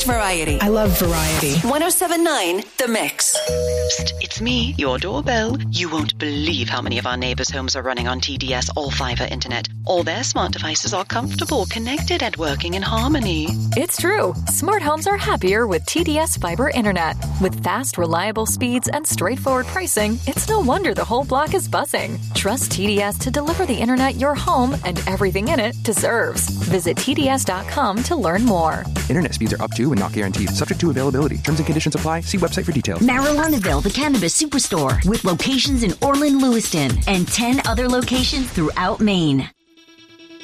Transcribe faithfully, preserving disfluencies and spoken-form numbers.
variety. I love variety. one oh seven point nine The Mix. Psst, it's me, your doorbell. You won't believe how many of our neighbours' homes are running on T D S all-fibre internet. All their smart devices are comfortable, connected and working in harmony. It's true. Smart homes are happier with T D S Fiber Internet. With fast, reliable speeds and straightforward pricing, it's no wonder the whole block is buzzing. Trust T D S to deliver the internet your home and everything in it deserves. Visit T D S dot com to learn more. Internet speeds are up to and not guaranteed. Subject to availability. Terms and conditions apply. See website for details. Marijuanaville, the cannabis superstore, with locations in Orland, Lewiston, and ten other locations throughout Maine.